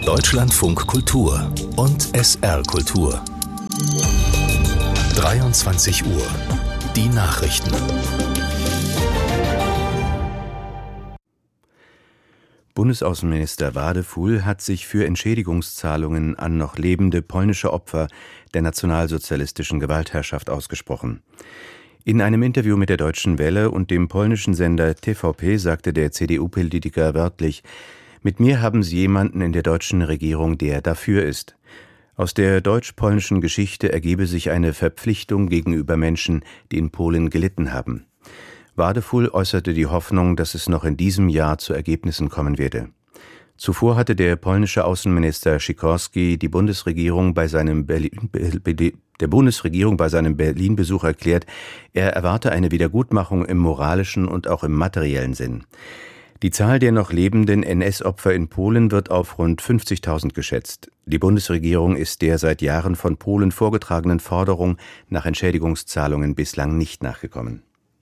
Deutschlandfunk Kultur und SR Kultur. 23 Uhr. Die Nachrichten. Bundesaußenminister Wadefuhl hat sich für Entschädigungszahlungen an noch lebende polnische Opfer der nationalsozialistischen Gewaltherrschaft ausgesprochen. In einem Interview mit der Deutschen Welle und dem polnischen Sender TVP sagte der CDU-Politiker wörtlich: „Mit mir haben Sie jemanden in der deutschen Regierung, der dafür ist." Aus der deutsch-polnischen Geschichte ergebe sich eine Verpflichtung gegenüber Menschen, die in Polen gelitten haben. Wadefuhl äußerte die Hoffnung, dass es noch in diesem Jahr zu Ergebnissen kommen werde. Zuvor hatte der polnische Außenminister Sikorski der Bundesregierung bei seinem Berlin-Besuch erklärt, er erwarte eine Wiedergutmachung im moralischen und auch im materiellen Sinn. Die Zahl der noch lebenden NS-Opfer in Polen wird auf rund 50.000 geschätzt. Die Bundesregierung ist der seit Jahren von Polen vorgetragenen Forderung nach Entschädigungszahlungen bislang nicht nachgekommen.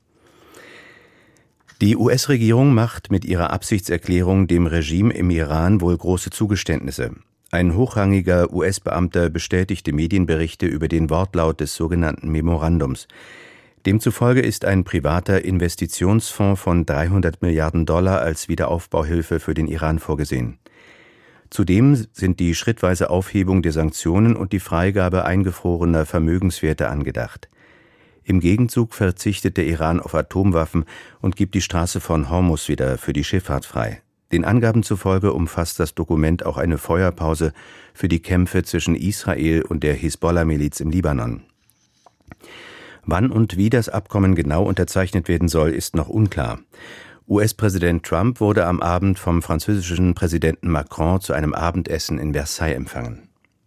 Die US-Regierung macht mit ihrer Absichtserklärung dem Regime im Iran wohl große Zugeständnisse. Ein hochrangiger US-Beamter bestätigte Medienberichte über den Wortlaut des sogenannten Memorandums. Demzufolge ist ein privater Investitionsfonds von $300 Milliarden als Wiederaufbauhilfe für den Iran vorgesehen. Zudem sind die schrittweise Aufhebung der Sanktionen und die Freigabe eingefrorener Vermögenswerte angedacht. Im Gegenzug verzichtet der Iran auf Atomwaffen und gibt die Straße von Hormuz wieder für die Schifffahrt frei. Den Angaben zufolge umfasst das Dokument auch eine Feuerpause für die Kämpfe zwischen Israel und der Hisbollah-Miliz im Libanon. Wann und wie das Abkommen genau unterzeichnet werden soll, ist noch unklar. US-Präsident Trump wurde am Abend vom französischen Präsidenten Macron zu einem Abendessen in Versailles empfangen.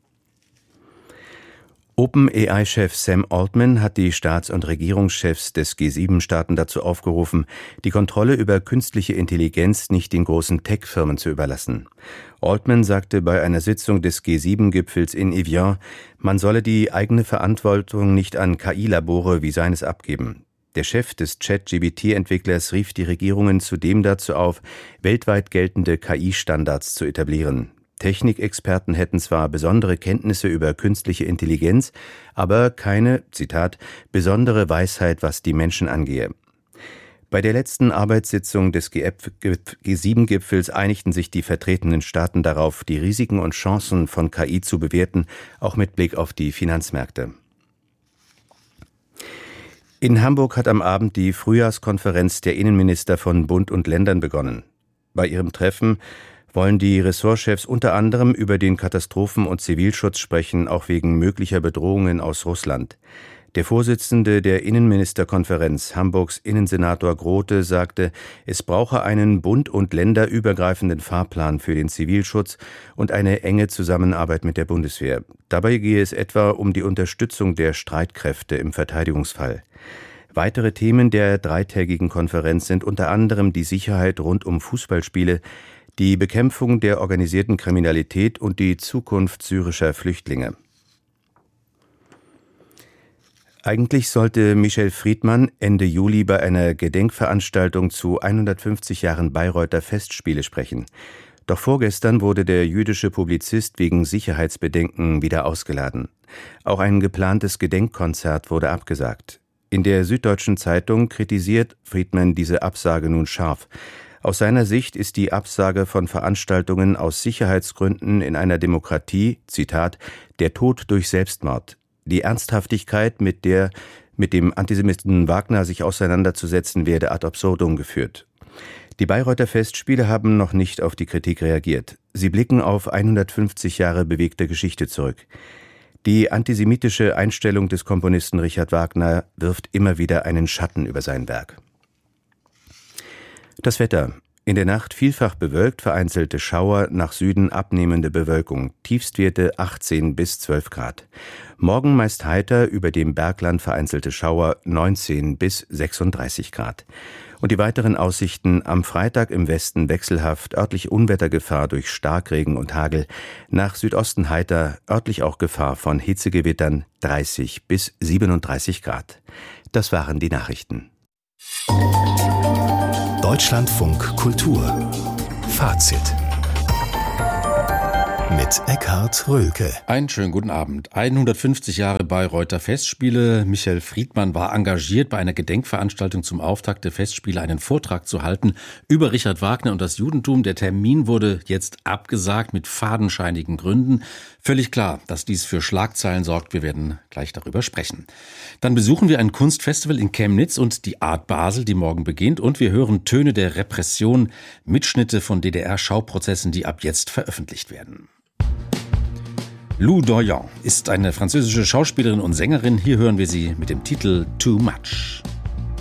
OpenAI-Chef Sam Altman hat die Staats- und Regierungschefs des G7-Staaten dazu aufgerufen, die Kontrolle über künstliche Intelligenz nicht den großen Tech-Firmen zu überlassen. Altman sagte bei einer Sitzung des G7-Gipfels in Evian, man solle die eigene Verantwortung nicht an KI-Labore wie seines abgeben. Der Chef des ChatGPT-Entwicklers rief die Regierungen zudem dazu auf, weltweit geltende KI-Standards zu etablieren. Technikexperten hätten zwar besondere Kenntnisse über künstliche Intelligenz, aber keine, Zitat, besondere Weisheit, was die Menschen angehe. Bei der letzten Arbeitssitzung des G7-Gipfels einigten sich die vertretenen Staaten darauf, die Risiken und Chancen von KI zu bewerten, auch mit Blick auf die Finanzmärkte. In Hamburg hat am Abend die Frühjahrskonferenz der Innenminister von Bund und Ländern begonnen. Bei ihrem Treffen wollen die Ressortchefs unter anderem über den Katastrophen- und Zivilschutz sprechen, auch wegen möglicher Bedrohungen aus Russland. Der Vorsitzende der Innenministerkonferenz, Hamburgs Innensenator Grote, sagte, es brauche einen bund- und länderübergreifenden Fahrplan für den Zivilschutz und eine enge Zusammenarbeit mit der Bundeswehr. Dabei gehe es etwa um die Unterstützung der Streitkräfte im Verteidigungsfall. Weitere Themen der dreitägigen Konferenz sind unter anderem die Sicherheit rund um Fußballspiele, die Bekämpfung der organisierten Kriminalität und die Zukunft syrischer Flüchtlinge. Eigentlich sollte Michel Friedmann Ende Juli bei einer Gedenkveranstaltung zu 150 Jahren Bayreuther Festspiele sprechen. Doch vorgestern wurde der jüdische Publizist wegen Sicherheitsbedenken wieder ausgeladen. Auch ein geplantes Gedenkkonzert wurde abgesagt. In der Süddeutschen Zeitung kritisiert Friedmann diese Absage nun scharf. Aus seiner Sicht ist die Absage von Veranstaltungen aus Sicherheitsgründen in einer Demokratie, Zitat, der Tod durch Selbstmord. Die Ernsthaftigkeit, mit dem Antisemiten Wagner sich auseinanderzusetzen, werde ad absurdum geführt. Die Bayreuther Festspiele haben noch nicht auf die Kritik reagiert. Sie blicken auf 150 Jahre bewegte Geschichte zurück. Die antisemitische Einstellung des Komponisten Richard Wagner wirft immer wieder einen Schatten über sein Werk. Das Wetter. In der Nacht vielfach bewölkt, vereinzelte Schauer, nach Süden abnehmende Bewölkung, Tiefstwerte 18 bis 12 Grad. Morgen meist heiter, über dem Bergland vereinzelte Schauer 19 bis 36 Grad. Und die weiteren Aussichten: am Freitag im Westen wechselhaft, örtlich Unwettergefahr durch Starkregen und Hagel, nach Südosten heiter, örtlich auch Gefahr von Hitzegewittern 30 bis 37 Grad. Das waren die Nachrichten. Deutschlandfunk Kultur. Fazit. mit Eckhard Rölke. Einen schönen guten Abend. 150 Jahre Bayreuther Festspiele. Michael Friedmann war engagiert, bei einer Gedenkveranstaltung zum Auftakt der Festspiele einen Vortrag zu halten über Richard Wagner und das Judentum. Der Termin wurde jetzt abgesagt mit fadenscheinigen Gründen. Völlig klar, dass dies für Schlagzeilen sorgt. Wir werden gleich darüber sprechen. Dann besuchen wir ein Kunstfestival in Chemnitz und die Art Basel, die morgen beginnt. Und wir hören Töne der Repression, Mitschnitte von DDR-Schauprozessen, die ab jetzt veröffentlicht werden. Lou Doyen ist eine französische Schauspielerin und Sängerin. Hier hören wir sie mit dem Titel Too Much.